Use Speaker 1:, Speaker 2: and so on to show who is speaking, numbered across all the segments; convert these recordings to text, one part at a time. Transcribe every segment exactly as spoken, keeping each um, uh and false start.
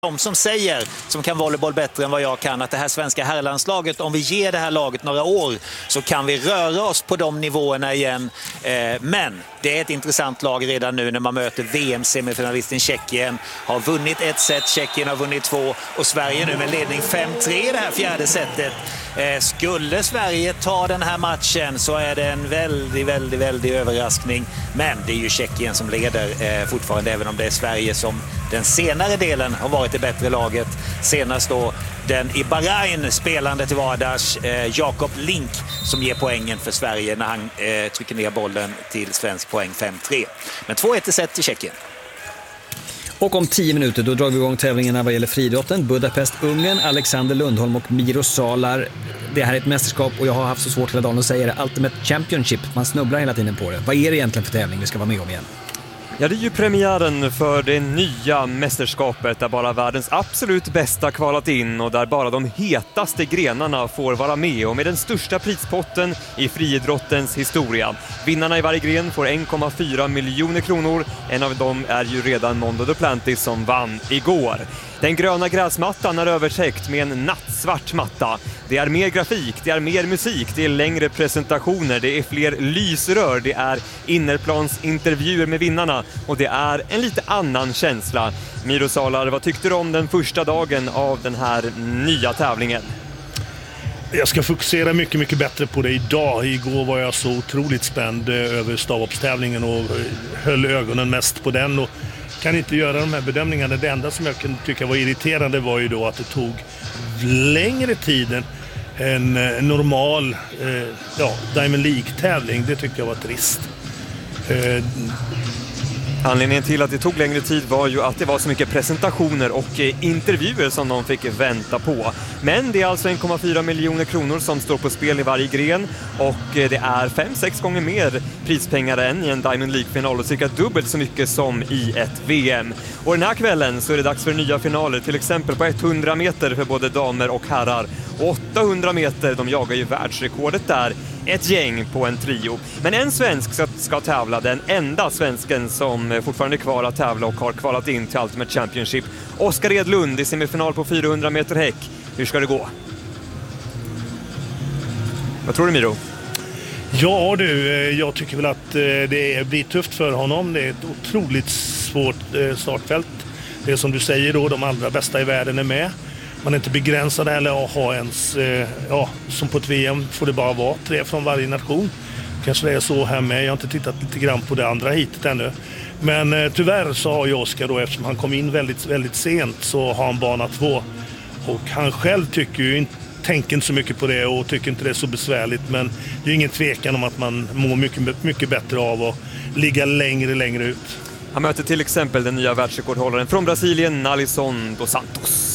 Speaker 1: De som säger, som kan volleyboll bättre än vad jag kan, att det här svenska herrlandslaget, om vi ger det här laget några år så kan vi röra oss på de nivåerna igen. Men det är ett intressant lag redan nu när man möter V M-semifinalisten Tjeckien. Har vunnit ett set, Tjeckien har vunnit två och Sverige nu med ledning fem tre i det här fjärde setet. Skulle Sverige ta den här matchen så är det en väldigt, väldigt, väldigt överraskning. Men det är ju Tjeckien som leder fortfarande, även om det är Sverige som den senare delen har varit det bättre laget. Senast då den i Bahrain spelande till vardags eh, Jakob Link som ger poängen för Sverige när han eh, trycker ner bollen till svensk poäng fem tre. Men två ett set till Tjeckien.
Speaker 2: Och om tio minuter då drar vi igång tävlingarna vad gäller friidrotten. Budapest, Ungern, Alexander Lundholm och Miro Salar. Det här är ett mästerskap och jag har haft så svårt hela dagen att säga det. Ultimate Championship, man snubblar hela tiden på det. Vad är det egentligen för tävling vi ska vara med om igen?
Speaker 3: Ja, det är ju premiären för det nya mästerskapet där bara världens absolut bästa kvalat in och där bara de hetaste grenarna får vara med och med den största prispotten i friidrottens historia. Vinnarna i varje gren får en komma fyra miljoner kronor. En av dem är ju redan Mondo Duplantis som vann igår. Den gröna gräsmattan är övertäckt med en nattsvart matta. Det är mer grafik, det är mer musik, det är längre presentationer, det är fler lysrör, det är innerplansintervjuer med vinnarna och det är en lite annan känsla. Miro Salar, vad tyckte du om den första dagen av den här nya tävlingen?
Speaker 4: Jag ska fokusera mycket, mycket bättre på det idag. Igår var jag så otroligt spänd över stavhoppstävlingen och höll ögonen mest på den och kan inte göra de här bedömningarna. Det enda som jag kan tycka var irriterande var ju då att det tog längre tid än en normal eh, ja, Diamond League-tävling. Det tycker jag var trist. Eh,
Speaker 3: Anledningen till att det tog längre tid var ju att det var så mycket presentationer och intervjuer som de fick vänta på. Men det är alltså en komma fyra miljoner kronor som står på spel i varje gren och det är fem sex gånger mer prispengar än i en Diamond League-final och cirka dubbelt så mycket som i ett V M. Och den här kvällen så är det dags för nya finaler, till exempel på hundra meter för både damer och herrar. Och åttahundra meter, de jagar ju världsrekordet där. Ett gäng på en trio. Men en svensk ska, ska tävla, den enda svensken som fortfarande är kvar att tävla och har kvalat in till Ultimate Championship. Oskar Edlund i semifinal på fyrahundra meter häck. Hur ska det gå? Vad tror du, Miro?
Speaker 4: Ja du, jag tycker väl att det blir tufft för honom. Det är ett otroligt svårt startfält. Det är som du säger då, de allra bästa i världen är med. Man är inte begränsad eller att ha ens, ja, som på ett V M får det bara vara tre från varje nation. Kanske det är så här med, jag har inte tittat lite grann på det andra hitet ännu. Men tyvärr så har ju Oskar då, eftersom han kom in väldigt, väldigt sent, så har han bana två. Och han själv tycker ju inte, tänker inte så mycket på det och tycker inte det är så besvärligt. Men det är ingen tvekan om att man mår mycket, mycket bättre av att ligga längre, längre ut.
Speaker 3: Han möter till exempel den nya världsrekordhållaren från Brasilien, Nalison dos Santos.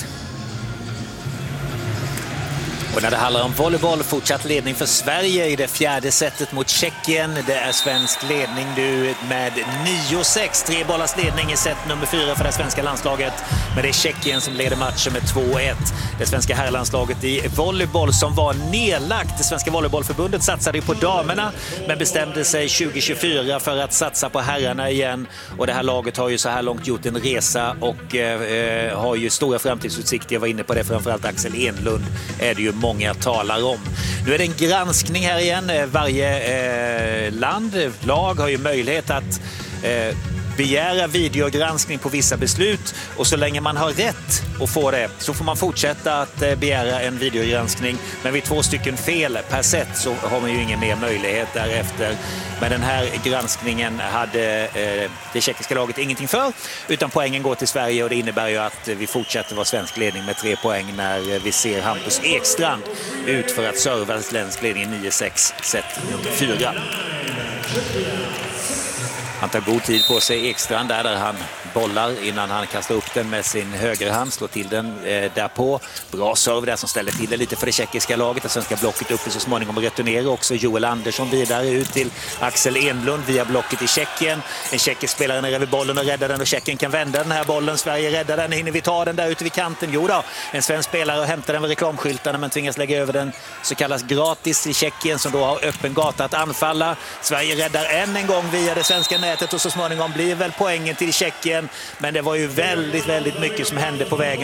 Speaker 1: Och när det handlar om volleyboll, fortsatt ledning för Sverige i det fjärde setet mot Tjeckien. Det är svensk ledning nu med nio sex. Tre bollars ledning i set nummer fyra för det svenska landslaget. Men det är Tjeckien som leder matchen med två ett. Det svenska herrlandslaget i volleyboll som var nedlagt. Det svenska volleybollförbundet satsade ju på damerna men bestämde sig tjugo tjugofyra för att satsa på herrarna igen. Och det här laget har ju så här långt gjort en resa och eh, har ju stora framtidsutsikter. Jag var inne på det, framförallt Axel Enlund är det ju många talar om. Nu är det en granskning här igen. Varje eh, land, lag har ju möjlighet att eh, begära videogranskning på vissa beslut och så länge man har rätt att få det så får man fortsätta att eh, begära en videogranskning. Men vid två stycken fel per set så har man ju ingen mer möjlighet därefter. Men den här granskningen hade eh, det tjeckiska laget ingenting för, utan poängen går till Sverige och det innebär ju att vi fortsätter vara svensk ledning med tre poäng när vi ser Hampus Ekstrand ut för att serva svensk ledning nio sex set nummer fyra. Han tar god tid på sig, Ekstrand, där, där han bollar innan han kastar upp den med sin högerhand, slår till den eh, därpå. Bra serve där som ställer till det lite för det tjeckiska laget. Det svenska blocket uppe så småningom returnerar också Joel Andersson vidare ut till Axel Enlund via blocket i Tjeckien. En tjeckisk spelare ner över bollen och räddar den och Tjeckien kan vända den här bollen. Sverige räddar den, hinner vi ta den där ute vid kanten? Jo då, en svensk spelare och hämtar den med reklamskyltarna men tvingas lägga över den så kallas gratis i Tjeckien som då har öppen gata att anfalla. Sverige räddar än en gång via det svenska nätet och så småningom blir väl poängen till Tjeckien. Men det var ju väldigt, väldigt mycket som hände på vägen.